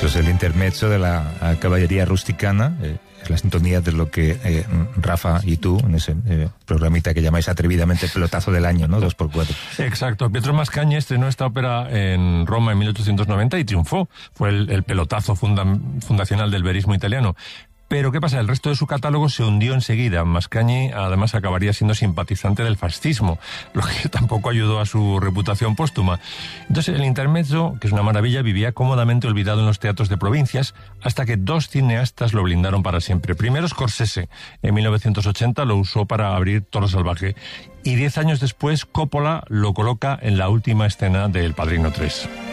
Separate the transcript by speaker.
Speaker 1: Esto es el intermezzo de la caballería rusticana, es la sintonía de lo que Rafa y tú, en ese programita que llamáis atrevidamente pelotazo del año, ¿no? 2x4.
Speaker 2: Exacto. Pietro Mascagni estrenó esta ópera en Roma en 1890 y triunfó. Fue el pelotazo fundacional del verismo italiano. Pero ¿qué pasa? El resto de su catálogo se hundió enseguida. Mascagni además acabaría siendo simpatizante del fascismo, lo que tampoco ayudó a su reputación póstuma. Entonces el intermezzo, que es una maravilla, vivía cómodamente olvidado en los teatros de provincias hasta que dos cineastas lo blindaron para siempre. Primero Scorsese, en 1980 lo usó para abrir Toro Salvaje y 10 años después Coppola lo coloca en la última escena de El Padrino 3.